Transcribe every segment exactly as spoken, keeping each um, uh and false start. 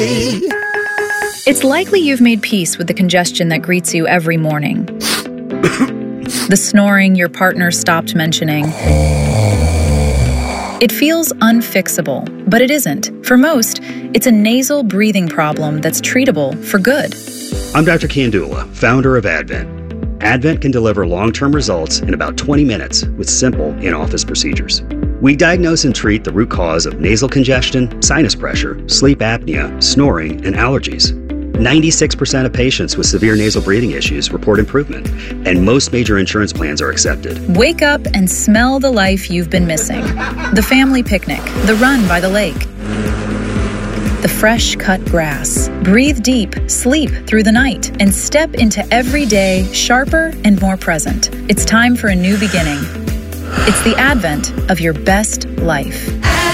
day. It's likely you've made peace with the congestion that greets you every morning. The snoring your partner stopped mentioning. It feels unfixable, but it isn't. For most, it's a nasal breathing problem that's treatable for good. I'm Doctor Kandula, founder of Advent. Advent can deliver long-term results in about twenty minutes with simple in-office procedures. We diagnose and treat the root cause of nasal congestion, sinus pressure, sleep apnea, snoring, and allergies. ninety-six percent of patients with severe nasal breathing issues report improvement, and most major insurance plans are accepted. Wake up and smell the life you've been missing. The family picnic, the run by the lake, the fresh cut grass. Breathe deep, sleep through the night, and step into every day sharper and more present. It's time for a new beginning. It's the advent of your best life.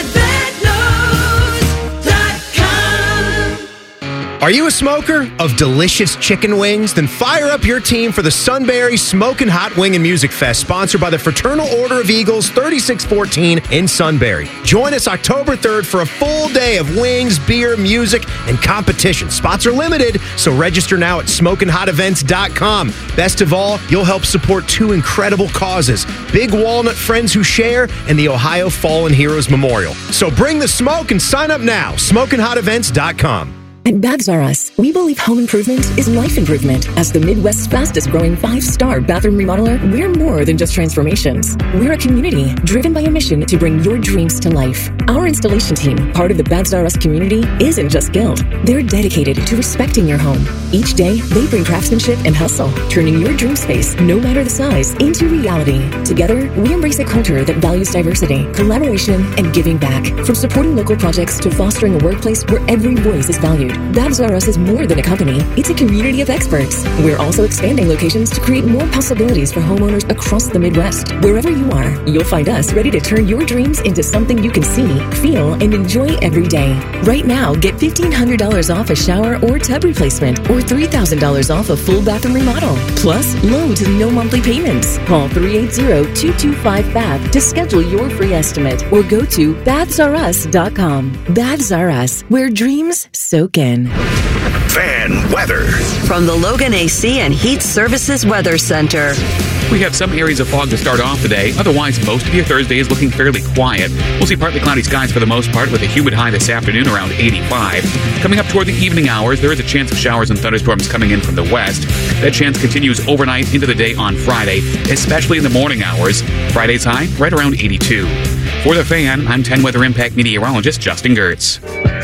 Are you a smoker of delicious chicken wings? Then fire up your team for the Sunbury Smokin' Hot Wing and Music Fest, sponsored by the Fraternal Order of Eagles, thirty-six fourteen in Sunbury. Join us October third for a full day of wings, beer, music, and competition. Spots are limited, so register now at smokin hot events dot com. Best of all, you'll help support two incredible causes: Big Walnut Friends Who Share and the Ohio Fallen Heroes Memorial. So bring the smoke and sign up now. smokin hot events dot com. At Baths R Us, we believe home improvement is life improvement. As the Midwest's fastest growing five-star bathroom remodeler, we're more than just transformations. We're a community driven by a mission to bring your dreams to life. Our installation team, part of the Baths R Us community, isn't just skilled. They're dedicated to respecting your home. Each day, they bring craftsmanship and hustle, turning your dream space, no matter the size, into reality. Together, we embrace a culture that values diversity, collaboration, and giving back. From supporting local projects to fostering a workplace where every voice is valued. Baths R Us is more than a company. It's a community of experts. We're also expanding locations to create more possibilities for homeowners across the Midwest. Wherever you are, you'll find us ready to turn your dreams into something you can see, feel, and enjoy every day. Right now, get fifteen hundred dollars off a shower or tub replacement, or three thousand dollars off a full bathroom remodel. Plus, low to no monthly payments. Call three eight zero, two two five, B A T H to schedule your free estimate, or go to baths r us dot com. Baths R Us, where dreams soak in. Fan weather from the Logan A C and Heat Services Weather Center. We have some areas of fog to start off today. Otherwise, most of your Thursday is looking fairly quiet. We'll see partly cloudy skies for the most part, with a humid high this afternoon around eighty-five. Coming up toward the evening hours, there is a chance of showers and thunderstorms coming in from the west. That chance continues overnight into the day on Friday, especially in the morning hours. Friday's high right around eighty-two. For the Fan, I'm ten Weather Impact meteorologist Justin Gertz.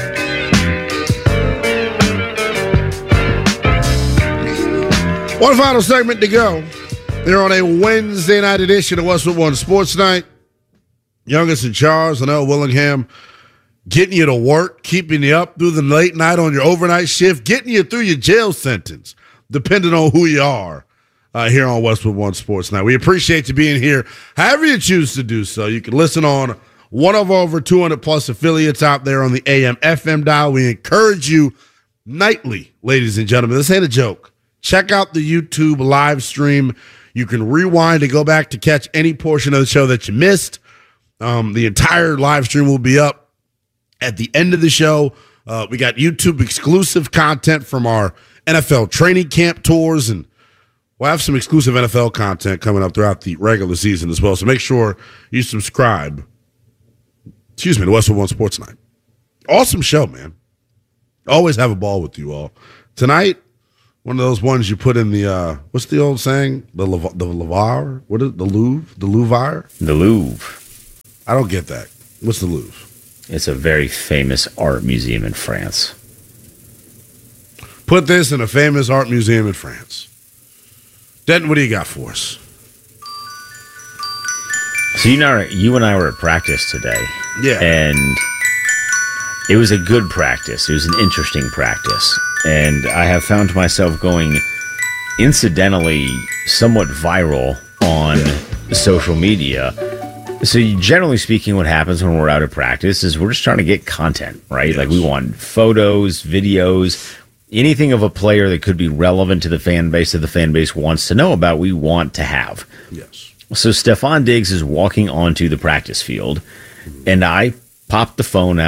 One final segment to go. Here on a Wednesday night edition of Westwood One Sports Night. Youngest and Charles and L. Willingham getting you to work, keeping you up through the late night on your overnight shift, getting you through your jail sentence, depending on who you are uh, here on Westwood One Sports Night. We appreciate you being here. However you choose to do so, you can listen on one of over two hundred plus affiliates out there on the A M F M dial. We encourage you nightly, ladies and gentlemen. This ain't a joke. Check out the YouTube live stream. You can rewind and go back to catch any portion of the show that you missed. Um, the entire live stream will be up at the end of the show. Uh, we got YouTube exclusive content from our N F L training camp tours, and we'll have some exclusive N F L content coming up throughout the regular season as well. So make sure you subscribe. Excuse me, to Westwood One Sports Night. Awesome show, man. Always have a ball with you all. Tonight, one of those ones you put in the, uh, what's the old saying? The Lev- the Louvre? What is it? The Louvre? The Louvre? The Louvre. I don't get that. What's the Louvre? It's a very famous art museum in France. Put this in a famous art museum in France. Denton, what do you got for us? So you know, you and I were at practice today. Yeah. And it was a good practice. It was an interesting practice. And I have found myself going incidentally somewhat viral on social media. So generally speaking, what happens when we're out of practice is we're just trying to get content, right? Yes. Like we want photos, videos, anything of a player that could be relevant to the fan base that the fan base wants to know about, we want to have. Yes. So Stefon Diggs is walking onto the practice field, and I popped the phone out.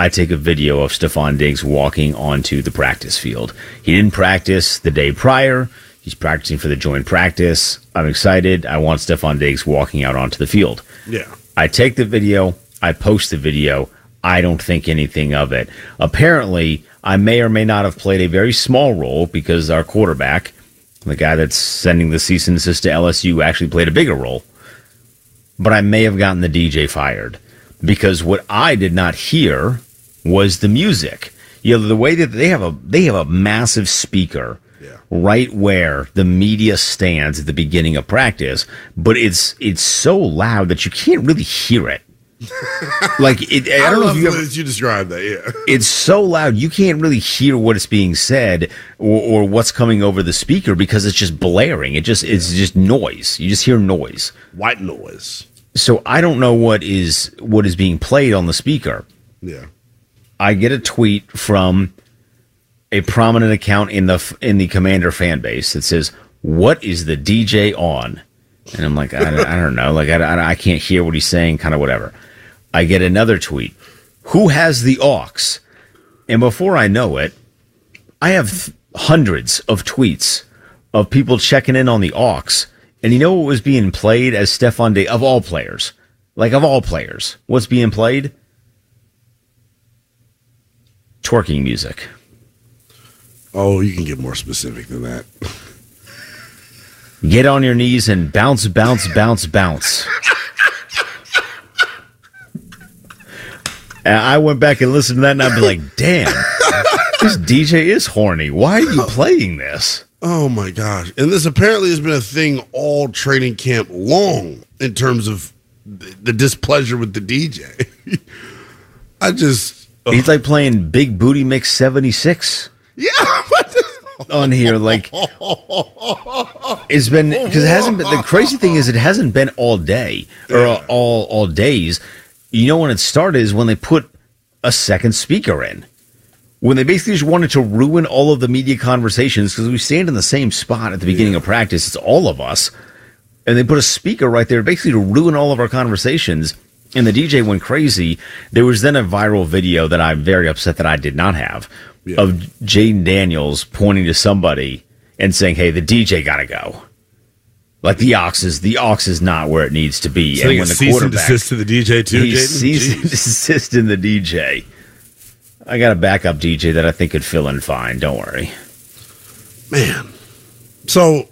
I take a video of Stephon Diggs walking onto the practice field. He didn't practice the day prior. He's practicing for the joint practice. I'm excited. I want Stephon Diggs walking out onto the field. Yeah. I take the video. I post the video. I don't think anything of it. Apparently, I may or may not have played a very small role because our quarterback, the guy that's sending the cease and desist to L S U, actually played a bigger role. But I may have gotten the D J fired because what I did not hear was the music. You know, the way that they have a they have a massive speaker yeah. right where the media stands at the beginning of practice, but it's it's so loud that you can't really hear it. Like it, I don't I know love if you ever, you described that. Yeah, it's so loud you can't really hear what is being said or, or what's coming over the speaker because it's just blaring. It just it's just noise. You just hear noise, white noise. So I don't know what is what is being played on the speaker. Yeah. I get a tweet from a prominent account in the in the Commander fan base that says, "What is the D J on?" And I'm like, I, I don't know, like I, I can't hear what he's saying, kind of whatever. I get another tweet, "Who has the aux?" And before I know it, I have th- hundreds of tweets of people checking in on the aux. And you know what was being played as Stephon Diggs, of all players, like of all players, what's being played? Twerking music. Oh, you can get more specific than that. Get on your knees and bounce, bounce, bounce, bounce. And I went back and listened to that, and I'd be like, damn, this D J is horny. Why are you playing this? Oh, my gosh. And this apparently has been a thing all training camp long in terms of the displeasure with the D J. I just... Ugh. He's like playing Big Booty Mix seventy-six. Yeah. On here, like, it's been, because it hasn't been, the crazy thing is it hasn't been all day, or yeah. all, all days. You know when it started is when they put a second speaker in. When they basically just wanted to ruin all of the media conversations, because we stand in the same spot at the beginning yeah. of practice, it's all of us, and they put a speaker right there basically to ruin all of our conversations. And the D J went crazy. There was then a viral video that I'm very upset that I did not have yeah. of Jaden Daniels pointing to somebody and saying, "Hey, the D J got to go." Like the aux is the aux is not where it needs to be. So and when the cease quarterback and desist to the D J too, he cease and desist in the D J. I got a backup D J that I think could fill in fine. Don't worry, man. So,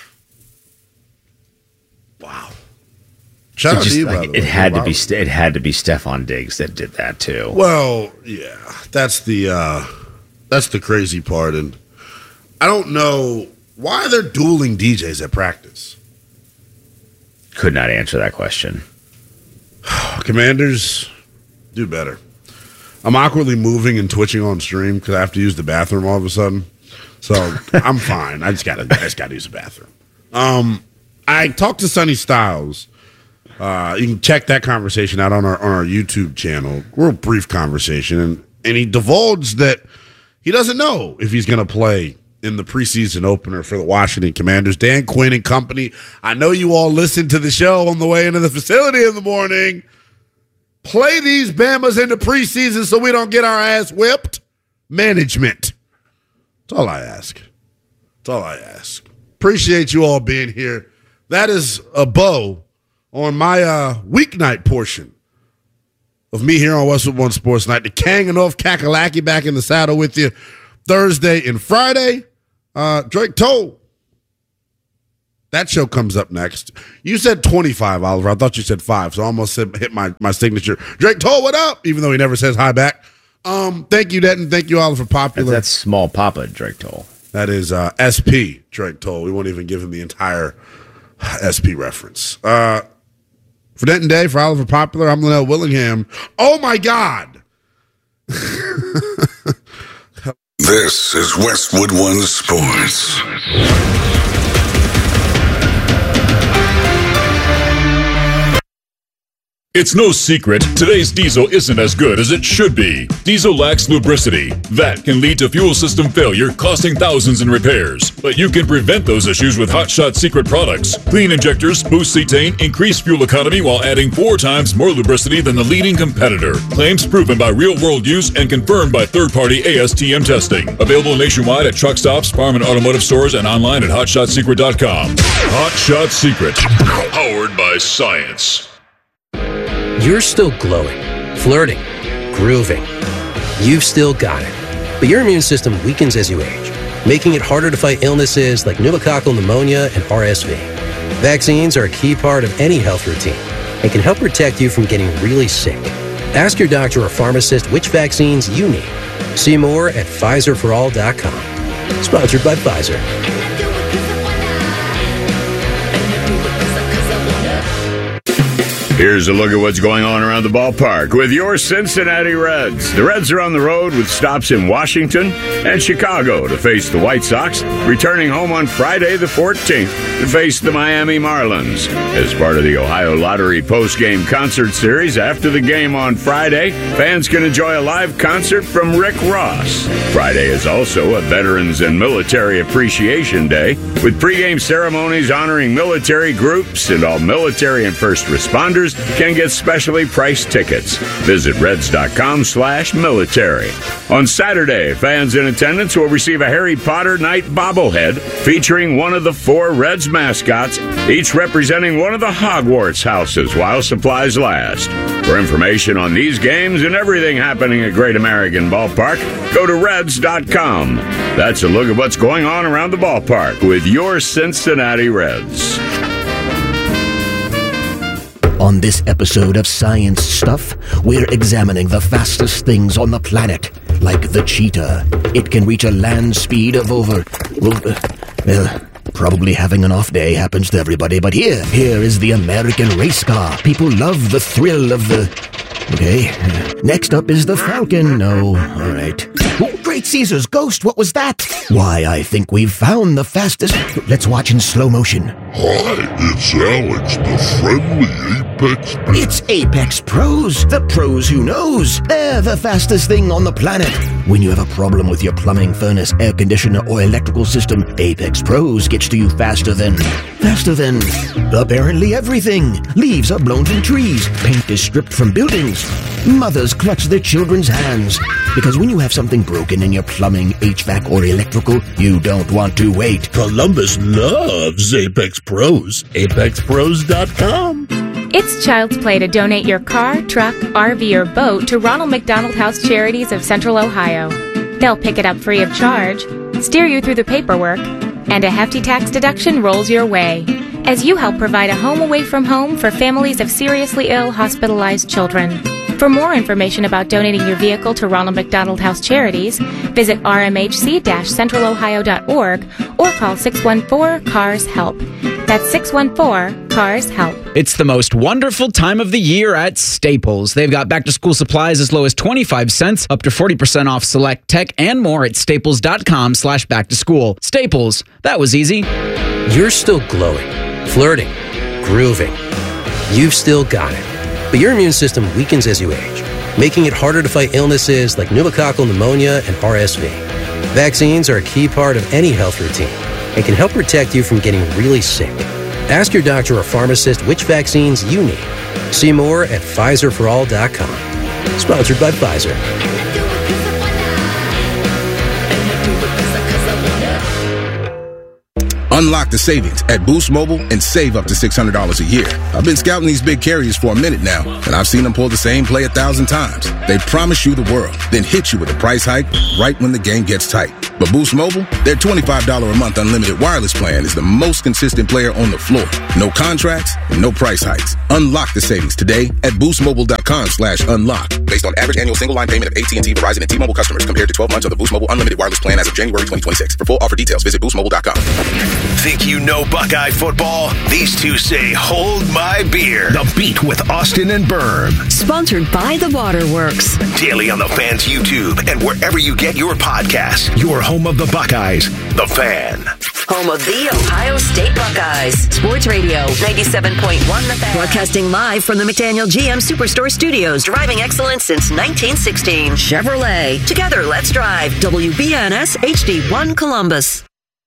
wow. Shout out just, to you, like, by the way. It had wow. to be it had to be Stephon Diggs that did that too. Well, yeah, that's the uh, that's the crazy part, and I don't know why they're dueling D Js at practice. Could not answer that question. Commanders, do better. I'm awkwardly moving and twitching on stream because I have to use the bathroom all of a sudden. So I'm fine. I just gotta I just gotta use the bathroom. Um, I talked to Sonny Styles. Uh, you can check that conversation out on our on our YouTube channel. Real brief conversation, and and he divulged that he doesn't know if he's going to play in the preseason opener for the Washington Commanders. Dan Quinn and company. I know you all listen to the show on the way into the facility in the morning. Play these Bamas in the preseason so we don't get our ass whipped. Management. That's all I ask. That's all I ask. Appreciate you all being here. That is a bow on my uh, weeknight portion of me here on Westwood One Sports Night. The Kang and North Kakalaki back in the saddle with you Thursday and Friday. Uh, Drake Toll. That show comes up next. You said twenty-five, Oliver. I thought you said five, so I almost said, hit my, my signature. Drake Toll, what up? Even though he never says hi back. Um, thank you, Denton. Thank you, Oliver Popular. That's Small Papa Drake Toll. That is uh, S P Drake Toll. We won't even give him the entire S P reference. Uh, For Denton Day, for Oliver Popular, I'm Linnell Willingham. Oh, my God. This is Westwood One Sports. It's no secret, today's diesel isn't as good as it should be. Diesel lacks lubricity. That can lead to fuel system failure, costing thousands in repairs. But you can prevent those issues with Hot Shot Secret products. Clean injectors, boost cetane, increase fuel economy while adding four times more lubricity than the leading competitor. Claims proven by real-world use and confirmed by third-party A S T M testing. Available nationwide at truck stops, farm and automotive stores, and online at hot shot secret dot com. Hot Shot Secret. Powered by science. You're still glowing, flirting, grooving. You've still got it. But your immune system weakens as you age, making it harder to fight illnesses like pneumococcal pneumonia and R S V. Vaccines are a key part of any health routine and can help protect you from getting really sick. Ask your doctor or pharmacist which vaccines you need. See more at Pfizer for all dot com. Sponsored by Pfizer. Here's a look at what's going on around the ballpark with your Cincinnati Reds. The Reds are on the road with stops in Washington and Chicago to face the White Sox, returning home on Friday the fourteenth to face the Miami Marlins. As part of the Ohio Lottery post-game concert series, after the game on Friday, fans can enjoy a live concert from Rick Ross. Friday is also a Veterans and Military Appreciation Day, with pregame ceremonies honoring military groups, and all military and first responders can get specially priced tickets. Visit reds.com slash military. On Saturday, fans in attendance will receive a Harry Potter Night bobblehead featuring one of the four Reds mascots, each representing one of the Hogwarts houses while supplies last. For information on these games and everything happening at Great American Ballpark, go to reds dot com. That's a look at what's going on around the ballpark with your Cincinnati Reds. On this episode of Science Stuff, we're examining the fastest things on the planet, like the cheetah. It can reach a land speed of over, well, uh, well, probably having an off day happens to everybody, but here, here is the American race car. People love the thrill of the... Okay, next up is the Falcon. No, all right. Oh, Great Caesar's ghost, what was that? Why, I think we've found the fastest... Let's watch in slow motion. Hi, it's Alex, the friendly Apex Pro. It's Apex Pros, the pros who knows. They're the fastest thing on the planet. When you have a problem with your plumbing, furnace, air conditioner, or electrical system, Apex Pros gets to you faster than... Faster than... apparently everything. Leaves are blown from trees. Paint is stripped from buildings. Mothers clutch their children's hands. Because when you have something broken in your plumbing, H V A C, or electrical, you don't want to wait. Columbus loves Apex Pros. apex pros dot com. It's child's play to donate your car, truck, R V, or boat to Ronald McDonald House Charities of Central Ohio. They'll pick it up free of charge, steer you through the paperwork, and a hefty tax deduction rolls your way as you help provide a home away from home for families of seriously ill, hospitalized children. For more information about donating your vehicle to Ronald McDonald House Charities, visit r m h c dash central ohio dot org or call six one four, C A R S HELP. That's six one four, C A R S HELP. It's the most wonderful time of the year at Staples. They've got back-to-school supplies as low as twenty-five cents, up to forty percent off select tech, and more at staples.com slash back-to-school. Staples, that was easy. You're still glowing, flirting, grooving. You've still got it. But your immune system weakens as you age, making it harder to fight illnesses like pneumococcal pneumonia and R S V. Vaccines are a key part of any health routine and can help protect you from getting really sick. Ask your doctor or pharmacist which vaccines you need. See more at Pfizer for all dot com. Sponsored by Pfizer. Unlock the savings at Boost Mobile and save up to six hundred dollars a year. I've been scouting these big carriers for a minute now, and I've seen them pull the same play a thousand times. They promise you the world, then hit you with a price hike right when the game gets tight. But Boost Mobile, their twenty-five dollars a month unlimited wireless plan is the most consistent player on the floor. No contracts, no price hikes. Unlock the savings today at boostmobile.com slash unlock. Based on average annual single line payment of A T and T, Verizon, and T-Mobile customers compared to twelve months of the Boost Mobile unlimited wireless plan as of January twenty twenty-six. For full offer details, visit boost mobile dot com. Think you know Buckeye football? These two say, hold my beer. The Beat with Austin and Berm. Sponsored by The Waterworks. Daily on the Fan's YouTube and wherever you get your podcasts. Your home of the Buckeyes. The Fan. home of the Ohio State Buckeyes. Sports Radio ninety-seven point one The Fan. Broadcasting live from the McDaniel G M Superstore Studios. Driving excellence since nineteen sixteen. Chevrolet. Together, let's drive. W B N S H D one Columbus.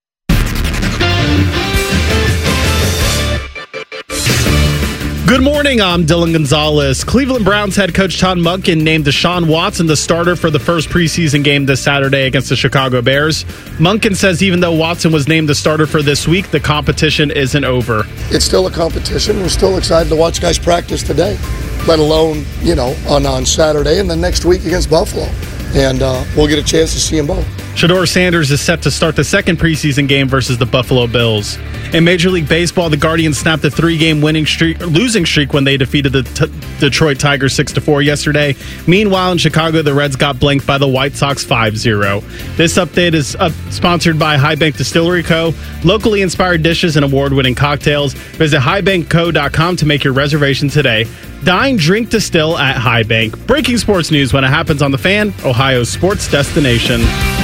Good morning, I'm Dylan Gonzalez. Cleveland Browns head coach Todd Monken named Deshaun Watson the starter for the first preseason game this Saturday against the Chicago Bears. Monken says even though Watson was named the starter for this week, the competition isn't over. It's still a competition. We're still excited to watch guys practice today, let alone, you know, on, on Saturday and then next week against Buffalo. And uh, we'll get a chance to see them both. Shedeur Sanders is set to start the second preseason game versus the Buffalo Bills. In Major League Baseball, the Guardians snapped a three-game winning streak, losing streak when they defeated the t- Detroit Tigers six to four yesterday. Meanwhile, in Chicago, the Reds got blanked by the White Sox five zero. This update is uh, sponsored by High Bank Distillery Co. Locally inspired dishes and award-winning cocktails. Visit high bank co dot com to make your reservation today. Dine, drink, distill at High Bank. Breaking sports news when it happens on The Fan, Ohio's sports destination.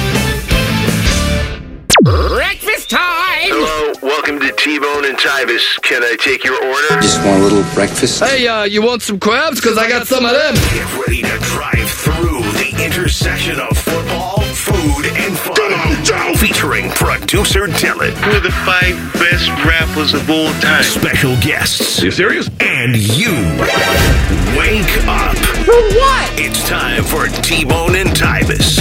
Breakfast time! Hello, welcome to T-Bone and Tyvis. Can I take your order? Just want a little breakfast. Hey, uh, you want some crabs? Because I got some of them. Get ready to drive through the intersection of football, food, and fun. Featuring producer Dylan. Who are the five best rappers of all time? Special guests. Are you serious? And you. Wake up. For what? It's time for T-Bone and Tyvis.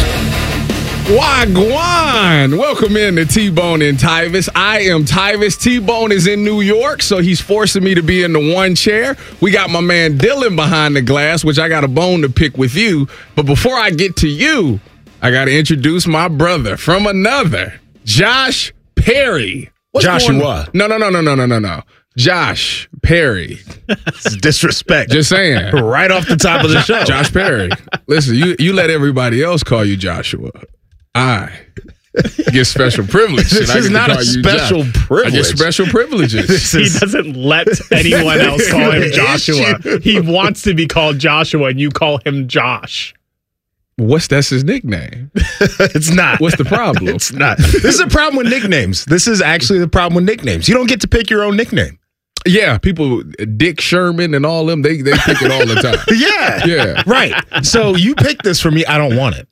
Wagwan! Welcome in to T-Bone and Tyvis. I am Tyvis. T-Bone is in New York, so he's forcing me to be in the one chair. We got my man Dylan behind the glass, which I got a bone to pick with you. But before I get to you, I got to introduce my brother from another, Josh Perry. What's Joshua. No, no, no, no, no, no, no, no. Josh Perry. It's disrespect. Just saying. Right off the top of the show. Josh Perry. Listen, you, you let everybody else call you Joshua. I get special privileges. This is not a special privilege. I get special privileges. He doesn't let anyone else call him Joshua. He wants to be called Joshua, and you call him Josh. What's that's his nickname? It's not. What's the problem? It's not. This is a problem with nicknames. This is actually the problem with nicknames. You don't get to pick your own nickname. Yeah, people, Dick Sherman and all them, they they pick it all the time. Yeah. Yeah. Right. So you pick this for me. I don't want it.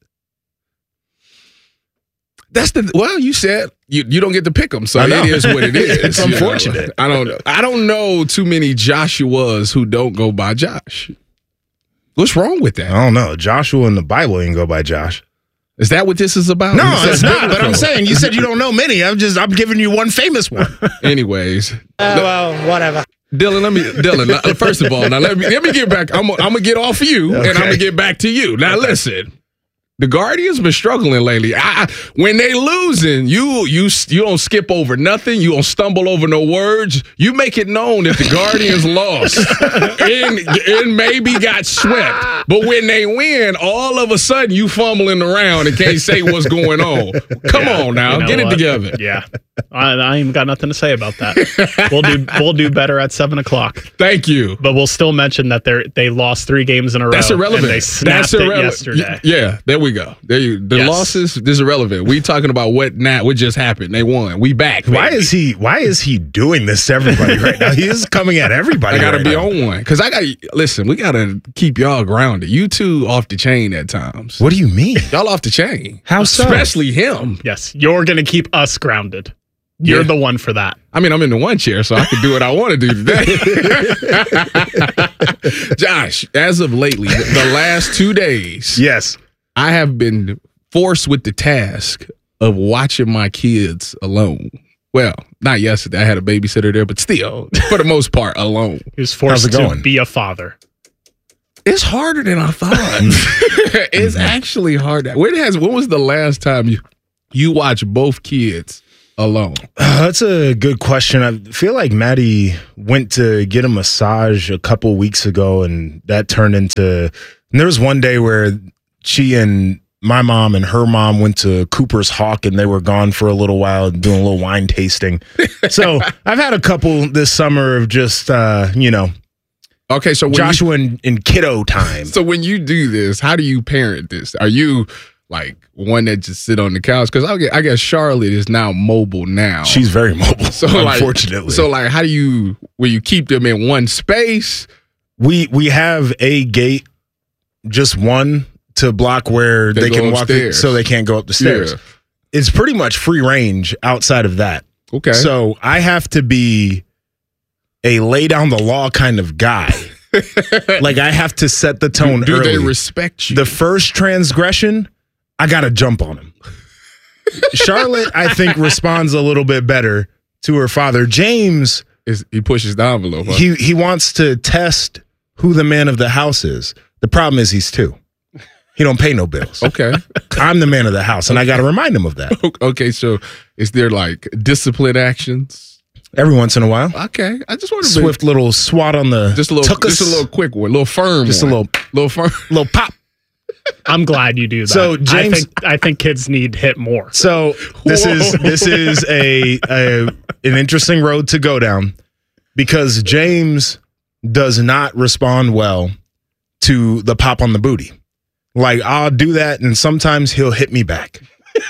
That's the well. You said you, you don't get to pick them, so it is what it is. It's unfortunate. Know? I don't I don't know too many Joshuas who don't go by Josh. What's wrong with that? I don't know. Joshua in the Bible ain't go by Josh. Is that what this is about? No, it's not. But I'm saying you said you don't know many. I'm just I'm giving you one famous one. Anyways, uh, well, whatever. Dylan, let me Dylan. Now, first of all, now let me let me get back. I'm I'm gonna get off of you, okay. And I'm gonna get back to you. Now listen. The Guardians been struggling lately. I, when they losing, you you you don't skip over nothing. You don't stumble over no words. You make it known that the Guardians lost and, and maybe got swept. But when they win, all of a sudden you fumbling around and can't say what's going on. Come yeah, on now, you know get what? It together. Yeah, I, I ain't got nothing to say about that. We'll do we'll do better at seven o'clock. Thank you. But we'll still mention that they they lost three games in a row. That's irrelevant. And they snapped That's irrelevant. it yesterday. Yeah, there we go. There you. The yes. losses, this is irrelevant. We talking about what now? What just happened? They won. We back. Baby. Why is he? Why is he doing this to everybody right now? He is coming at everybody. I got to right be now. on one because I got. Listen, we got to keep y'all grounded. You two off the chain at times. What do you mean? Y'all off the chain? How so? Especially him. Yes, you're gonna keep us grounded. You're yeah. the one for that. I mean, I'm in the one chair, so I can do what I want to do today. Josh, as of lately, the last two days, yes, I have been forced with the task of watching my kids alone. Well, not yesterday. I had a babysitter there, but still, for the most part, alone. He was forced to be a father. It's harder than I thought. It's mm-hmm. actually hard. When has when was the last time you you watched both kids alone? Uh, that's a good question. I feel like Maddie went to get a massage a couple weeks ago, and that turned into. And there was one day where she and my mom and her mom went to Cooper's Hawk, and they were gone for a little while doing a little wine tasting. So I've had a couple this summer of just, uh, you know, okay, so when Joshua you, in, in kiddo time. So when you do this, how do you parent this? Are you like one that just sit on the couch? Because I guess, I guess Charlotte is now mobile now. She's very mobile, so unfortunately. Like, so like, how do you will you keep them in one space? We we have a gate, just one to block where They they, go can walk, the, upstairs. so they can't go up the stairs. Yeah. It's pretty much free range outside of that. Okay. So I have to be a lay down the law kind of guy. Like I have to set the tone. Do, do early. they respect you? The first transgression, I got to jump on him. Charlotte, I think, responds a little bit better to her father. James, is he pushes the envelope. Huh? He he wants to test who the man of the house is. The problem is he's two. He don't pay no bills. Okay. I'm the man of the house, and I got to remind him of that. Okay, so is there like discipline actions? Every once in a while. Okay, I just want to Swift little swat on the just a little, tuchus. just a little quick one, a little firm, Just one. a little, little firm, little pop. I'm glad you do that. So, James- I think I think kids need hit more. So this is this is a, a an interesting road to go down because James does not respond well to the pop on the booty. Like I'll do that, and sometimes he'll hit me back.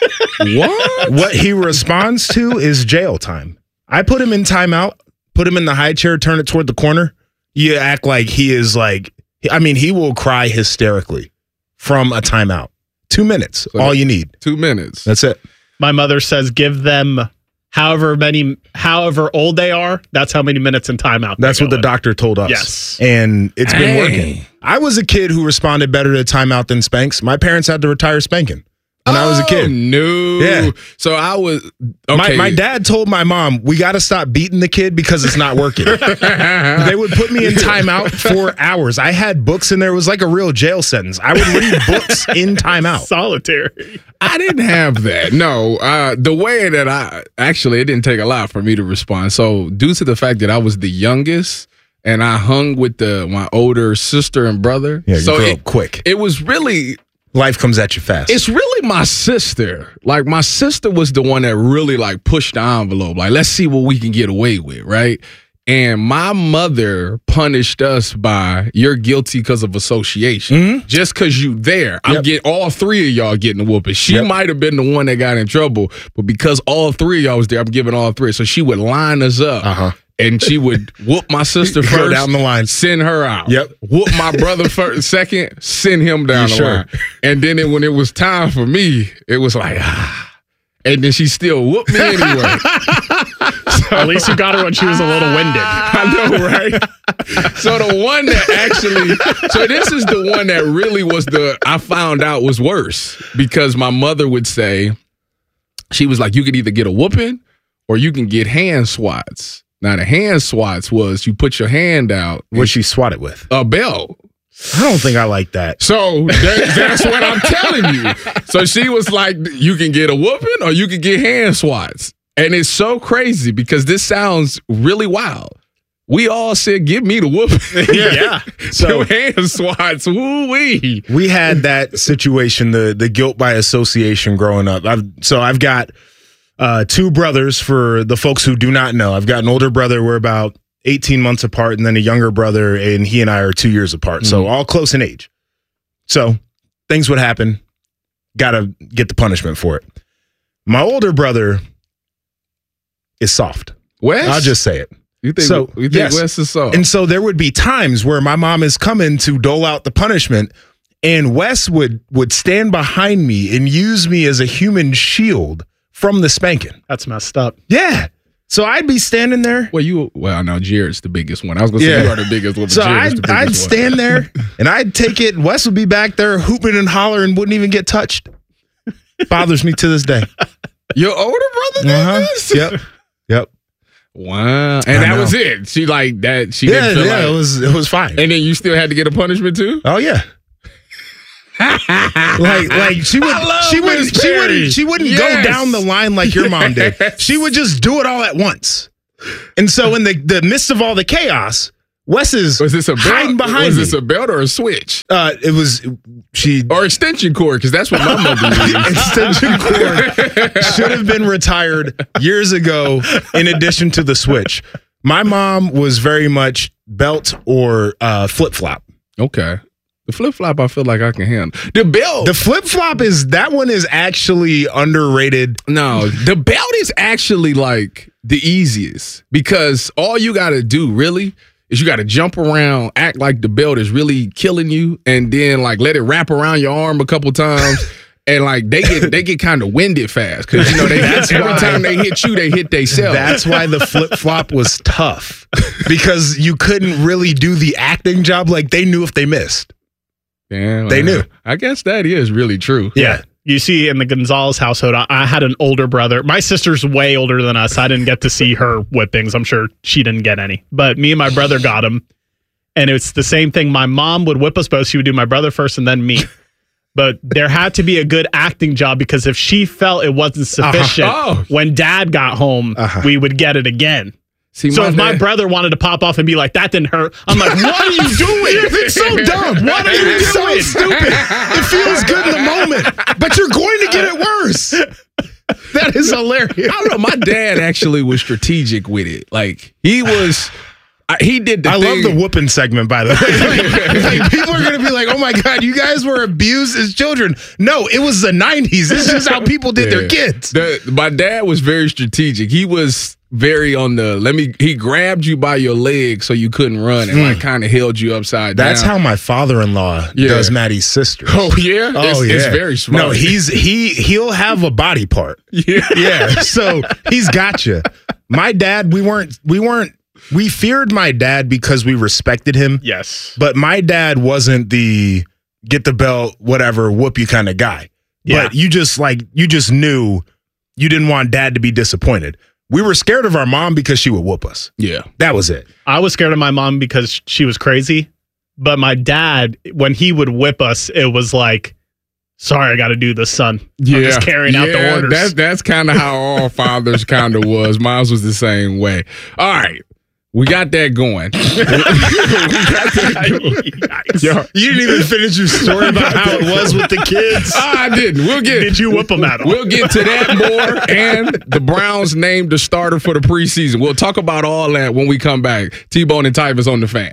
What? What he responds to is jail time. I put him in timeout, put him in the high chair, turn it toward the corner. You act like he is like, I mean, he will cry hysterically from a timeout. Two minutes, So all you need. Two minutes. That's it. My mother says give them however many, however old they are. That's how many minutes in timeout. they That's what go the in. doctor told us. Yes. And it's been Dang. working. I was a kid who responded better to timeout than spanks. My parents had to retire spanking when I was a Oh, kid. no. Yeah. So I was okay. My, my dad told my mom, we got to stop beating the kid because it's not working. They would put me in timeout for hours. I had books in there. It was like a real jail sentence. I would read books in timeout. Solitary. I didn't have that. No, uh, the way that I actually, it didn't take a lot for me to respond. So, due to the fact that I was the youngest and I hung with the my older sister and brother, Yeah, you so grow it, up quick. it was really. Life comes at you fast. It's really my sister. Like my sister was the one that really like pushed the envelope. Like, let's see what we can get away with, right? And my mother punished us by you're guilty because of association. Mm-hmm. Just because you there. I'm Yep. get all three of y'all getting a whooping. She Yep. might have been the one that got in trouble, but because all three of y'all was there, I'm giving all three. So she would line us up. Uh-huh. And she would whoop my sister Go first, down the line. send her out. Yep. Whoop my brother first, second, send him down You the sure? line. And then it, when it was time for me, it was like, ah. And then she still whooped me anyway. At least you got her when she was a little winded. I know, right? So the one that actually, so this is the one that really was the, I found out was worse because my mother would say, she was like, you could either get a whooping or you can get hand swats. Now the hand swats was you put your hand out. What she swat it with? A belt. I don't think I like that. So that, that's what I'm telling you. So she was like, you can get a whooping or you can get hand swats. And it's so crazy because this sounds really wild. We all said, give me the whooping. Yeah. So hand swats, woo-wee. We had that situation, the the guilt by association growing up. I've so I've got uh, two brothers for the folks who do not know. I've got an older brother. We're about eighteen months apart, and then a younger brother, and he and I are two years apart. So all close in age. So things would happen. Got to get the punishment for it. My older brother is soft. Wes? I'll just say it. You think, So, you think yes. Wes is soft? And so there would be times where my mom is coming to dole out the punishment, and Wes would would stand behind me and use me as a human shield from the spanking. That's messed up. Yeah. So I'd be standing there. Well, you well, no, Jared's the biggest one. I was gonna say Yeah. you are the biggest one. But So Jared's I'd, the I'd biggest one. stand there and I'd take it, and Wes would be back there hooping and hollering, wouldn't even get touched. Bothers me to this day. Your older brother did Uh-huh. this? Yep. Yep. Wow. And I that know. was it. She like that. She Yeah, didn't feel yeah, like it was it was fine. And then you still had to get a punishment too? Oh yeah. like like she would I love she would Miss she Perry. wouldn't she wouldn't Yes. go down the line like your mom did. Yes. She would just do it all at once. And so in the, the midst of all the chaos, Wes is Was this a hiding belt? behind Was me. this a belt or a switch? uh, it was she Or extension cord, because that's what my mother used. extension cord should have been retired years ago in addition to the switch. My mom was very much belt or uh, flip flop. Okay. The flip flop, I feel like I can handle. The belt, the flip flop is that one is actually underrated. No, the belt is actually like the easiest because all you got to do really is you got to jump around, act like the belt is really killing you, and then like let it wrap around your arm a couple times. And like they get they get kind of winded fast because you know they That's every why- time they hit you they hit themselves. That's why the flip flop was tough because you couldn't really do the acting job. Like they knew if they missed. Yeah, They well, knew. I guess that is really true. Yeah. You see, in the Gonzalez household, I, I had an older brother. My sister's way older than us. I didn't get to see her whippings. I'm sure she didn't get any. But me and my brother got them. And it's the same thing. My mom would whip us both. She would do my brother first and then me. But there had to be a good acting job because if she felt it wasn't sufficient, Uh-huh. Oh. when dad got home, Uh-huh. we would get it again. See, so my if my dad- brother wanted to pop off and be like, that didn't hurt, I'm like, what are you doing? It's so dumb. What are you It's doing? so stupid. It feels good in the moment, but you're going to get it worse. That is hilarious. I don't know. My dad actually was strategic with it. Like he was, I, he did the I thing. love the whooping segment, by the way. Like, like, people are going to be like, oh my God, you guys were abused as children. No, it was the nineties. This is just how people did their Yeah. kids. The, my dad was very strategic. He was very on the let me. He grabbed you by your leg so you couldn't run and like kind of held you upside down. That's how my father-in-law Yeah. does Maddie's sister. Oh yeah, Oh it's, yeah, it's very smart. No, he's he he'll have a body part. yeah. Yeah, so he's got you. My dad, we weren't we weren't we feared my dad because we respected him. Yes. But my dad wasn't the get the belt, whatever, whoop you kind of guy. Yeah. But you just like you just knew you didn't want dad to be disappointed. We were scared of our mom because she would whoop us. Yeah. That was it. I was scared of my mom because she was crazy. But my dad, when he would whip us, it was like, sorry, I got to do this, son. Yeah, I'm just carrying out the Yeah, orders. That's that's kind of how all fathers kind of was. Mine was the same way. All right, we got that going. we got that going. Yo, You didn't even finish your story about how it was with the kids. I didn't. We'll get. Did you whip them at them? We'll get to that more. And the Browns named the starter for the preseason. We'll talk about all that when we come back. T-Bone and Tyvus on the Fan.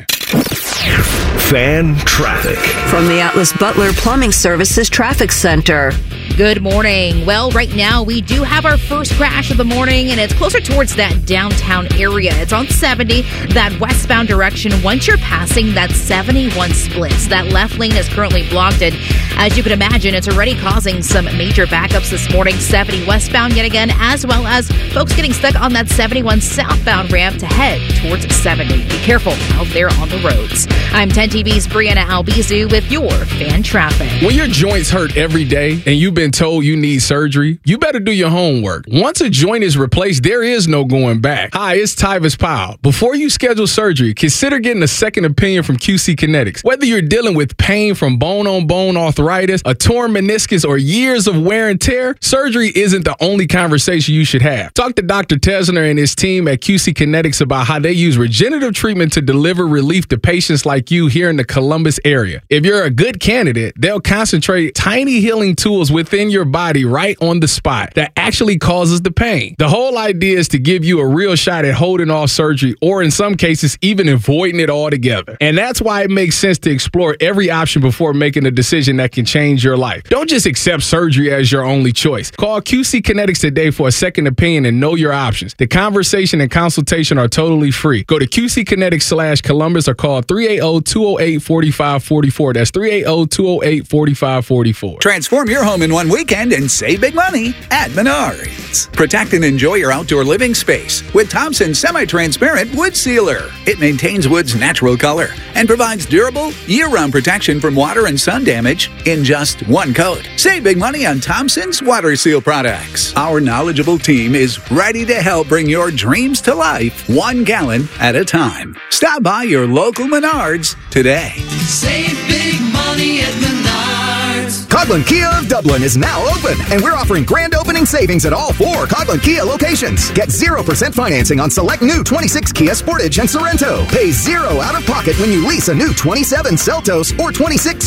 Fan traffic. From the Atlas Butler Plumbing Services Traffic Center. Good morning. Well, right now we do have our first crash of the morning, and it's closer towards that downtown area. It's on seventy, that westbound direction. Once you're passing that seventy-one splits, that left lane is currently blocked. And as you can imagine, it's already causing some major backups this morning. seventy westbound yet again, as well as folks getting stuck on that seventy-one southbound ramp to head towards seventy. Be careful out there on the roads. I'm ten T V's Brianna Albizu with your fan traffic. When your joints hurt every day and you've been told you need surgery, you better do your homework. Once a joint is replaced, there is no going back. Hi, it's Tyvus Powell. Before you schedule surgery, consider getting a second opinion from Q C Kinetics. Whether you're dealing with pain from bone-on-bone arthritis, a torn meniscus, or years of wear and tear, surgery isn't the only conversation you should have. Talk to Doctor Tesner and his team at Q C Kinetics about how they use regenerative treatment to deliver relief to patients like you here in the Columbus area. If you're a good candidate, they'll concentrate tiny healing tools within your body right on the spot that actually causes the pain. The whole idea is to give you a real shot at holding off surgery, or in some cases, even avoiding it altogether. And that's why it makes sense to explore every option before making a decision that can change your life. Don't just accept surgery as your only choice. Call Q C Kinetics today for a second opinion and know your options. The conversation and consultation are totally free. Go to Q C Kinetics slash Columbus or call three eight zero, two zero eight, four five four four. That's three eight zero, two zero eight, four five four four. Transform your home in one weekend and save big money at Menards. Protect and enjoy your outdoor living space with Thompson's semi-transparent wood sealer. It maintains wood's natural color and provides durable, year-round protection from water and sun damage in just one coat. Save big money on Thompson's water seal products. Our knowledgeable team is ready to help bring your dreams to life, one gallon at a time. Stop by your local Menards today. Save big money at Menards. Coghlan Kia of Dublin is now open, and we're offering grand opening savings at all four Coghlan Kia locations. Get zero percent financing on select new twenty-six Kia Sportage and Sorento. Pay zero out of pocket when you lease a new twenty-seven Seltos or twenty-six